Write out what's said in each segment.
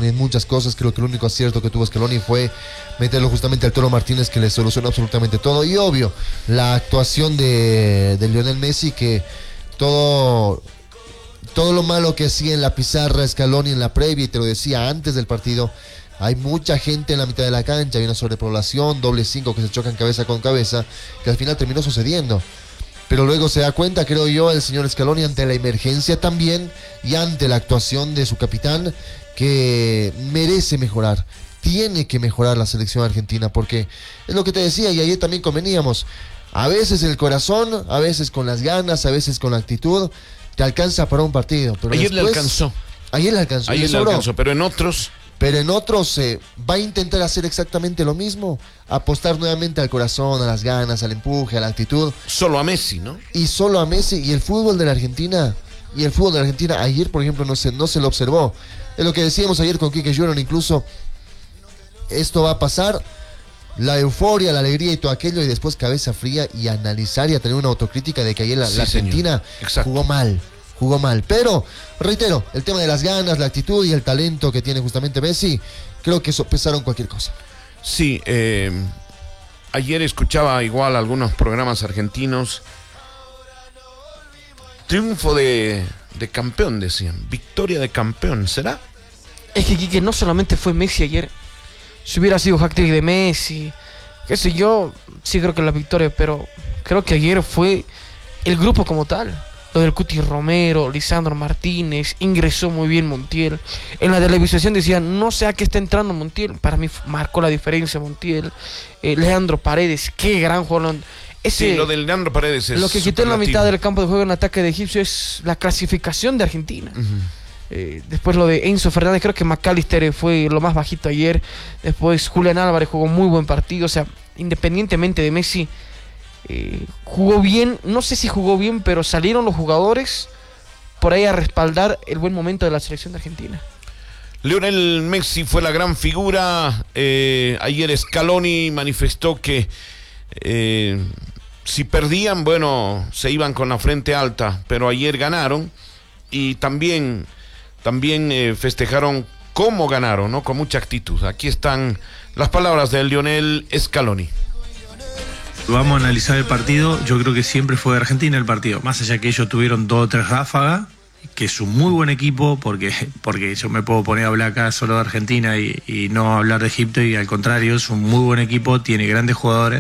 Scaloni en muchas cosas. Creo que el único acierto que tuvo Scaloni fue meterlo justamente al Toro Martínez, que le solucionó absolutamente todo. Y obvio, la actuación de Lionel Messi, que todo lo malo que hacía en la pizarra Scaloni en la previa, y te lo decía antes del partido, hay mucha gente en la mitad de la cancha, hay una sobrepoblación, doble 5 que se chocan cabeza con cabeza, que al final terminó sucediendo. Pero luego se da cuenta, creo yo, el señor Scaloni, ante la emergencia también y ante la actuación de su capitán, que merece mejorar. Tiene que mejorar la selección argentina, porque es lo que te decía, y ayer también conveníamos. A veces el corazón, a veces con las ganas, a veces con la actitud, te alcanza para un partido. Pero ayer después, le alcanzó. Ayer le alcanzó. Ayer le alcanzó, pero en otros va a intentar hacer exactamente lo mismo, apostar nuevamente al corazón, a las ganas, al empuje, a la actitud. Solo a Messi, ¿no? Y solo a Messi. Y el fútbol de la Argentina, ayer, por ejemplo, no se lo observó. Es lo que decíamos ayer con Quique Lloron, incluso esto va a pasar, la euforia, la alegría y todo aquello, y después cabeza fría y analizar y a tener una autocrítica de que ayer la Argentina jugó mal, pero reitero, el tema de las ganas, la actitud y el talento que tiene justamente Messi, creo que sopesaron cualquier cosa. Sí, ayer escuchaba igual algunos programas argentinos. Triunfo de campeón, decían. Victoria de campeón, ¿será? Es que Quique, no solamente fue Messi ayer. Si hubiera sido hat-trick de Messi, qué sé yo, sí creo que la victoria, pero creo que ayer fue el grupo como tal. Lo del Cuti Romero, Lisandro Martínez, ingresó muy bien Montiel. En la televisación decían, no sé a qué está entrando Montiel. Para mí marcó la diferencia Montiel. Leandro Paredes, qué gran jugador. Sí, lo del Leandro Paredes es lo que quitó en la mitad del campo de juego en ataque de Egipcio es la clasificación de Argentina. Después lo de Enzo Fernández, creo que McAllister fue lo más bajito ayer. Después Julián Álvarez jugó muy buen partido. O sea, independientemente de Messi, jugó bien. No sé si jugó bien, pero salieron los jugadores por ahí a respaldar el buen momento de la selección de Argentina. Lionel Messi fue la gran figura. Ayer Scaloni manifestó que si perdían, bueno, se iban con la frente alta, pero ayer ganaron y también festejaron cómo ganaron, ¿no? Con mucha actitud. Aquí están las palabras de Lionel Scaloni. Vamos a analizar el partido. Yo creo que siempre fue de Argentina el partido, más allá que ellos tuvieron 2 o 3 ráfagas, que es un muy buen equipo, porque yo me puedo poner a hablar acá solo de Argentina y no hablar de Egipto, y al contrario, es un muy buen equipo, tiene grandes jugadores.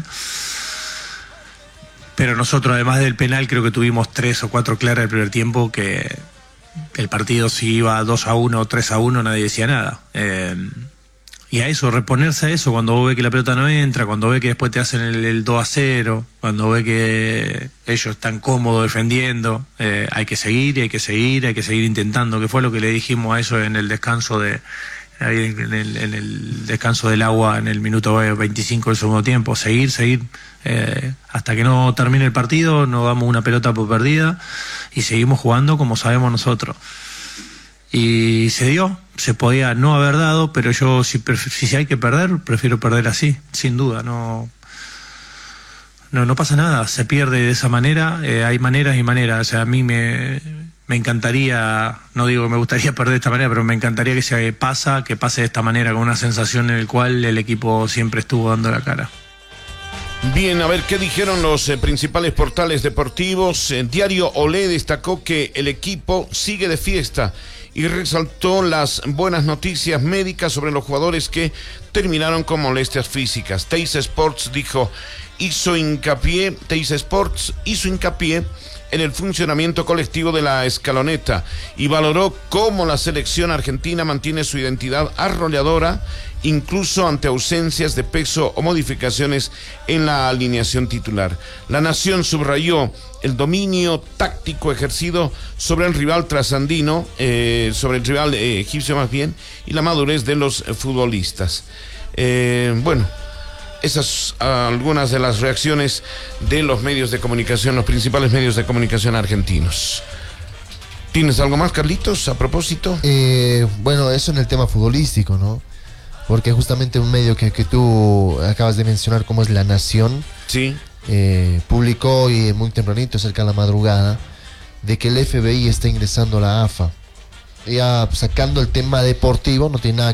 Pero nosotros, además del penal, creo que tuvimos 3 o 4 claras el primer tiempo, que el partido si iba 2-1 o 3-1 nadie decía nada. Y a eso, reponerse a eso, cuando vos ves que la pelota no entra, cuando ves que después te hacen el 2-0, cuando ves que ellos están cómodos defendiendo, hay que seguir intentando, que fue lo que le dijimos a eso en el descanso ahí en el descanso del agua en el minuto 25 del segundo tiempo. Seguir hasta que no termine el partido, no damos una pelota por perdida y seguimos jugando como sabemos nosotros. Y se dio, se podía no haber dado, pero yo si hay que perder, prefiero perder así, sin duda. No pasa nada, se pierde de esa manera. Hay maneras y maneras. O sea, a mí me encantaría, no digo que me gustaría perder de esta manera, pero me encantaría que pase de esta manera, con una sensación en la cual el equipo siempre estuvo dando la cara. Bien, a ver qué dijeron los principales portales deportivos. Diario Olé destacó que el equipo sigue de fiesta y resaltó las buenas noticias médicas sobre los jugadores que terminaron con molestias físicas. Teis Sports hizo hincapié en el funcionamiento colectivo de la escaloneta y valoró cómo la selección argentina mantiene su identidad arrolladora, incluso ante ausencias de peso o modificaciones en la alineación titular. La Nación subrayó el dominio táctico ejercido sobre el rival trasandino, sobre el rival egipcio más bien, y la madurez de los futbolistas. Esas algunas de las reacciones de los medios de comunicación, los principales medios de comunicación argentinos. ¿Tienes algo más, Carlitos, a propósito? Bueno, eso en el tema futbolístico, ¿no? Porque justamente un medio que tú acabas de mencionar, como es La Nación, sí, publicó hoy muy tempranito, cerca de la madrugada, de que el FBI está ingresando a la AFA. Ya sacando el tema deportivo, no tiene nada